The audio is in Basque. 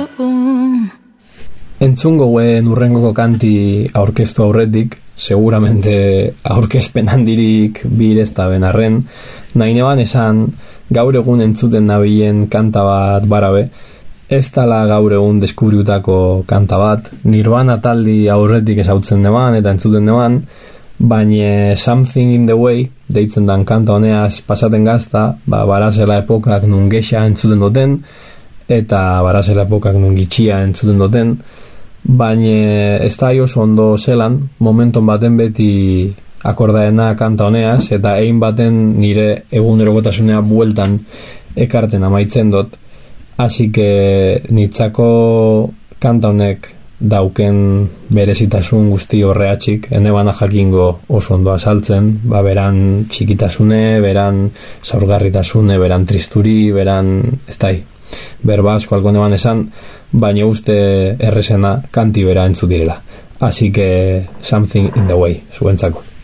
Entzungo guen urrengoko kanti aurkeztu aurretik, seguramente aurkezpen handirik birezta benarren, nahi neban esan gaur egun entzuten nabilen kanta bat barabe, ez dala gaur egun deskubriutako kanta bat, Nirvana taldi aurretik ezautzen deban eta entzuten deban, baina Something in the Way deitzen dan kanta honeaz pasaten gazta, barazela epokak nun gexa entzuten duten, eta barazela epokak nun gitxia entzuten duten, baina ez da oso ondo zelan, momenton baten beti akordaena kanta honeaz, eta egin baten nire egunerokotasunea bueltan ekarten amaitzen dut, así que nitzako kanta honek dauken berezitasun guzti horreatxik, ene bana jakingo oso ondo azaltzen, beran txikitasune, beran zaurgarritasune, beran tristuri, beran, ez da, berba asko alko neban esan, baina uste errezena kanti bera entzutirela. Así que Something in the Way, zuentzako.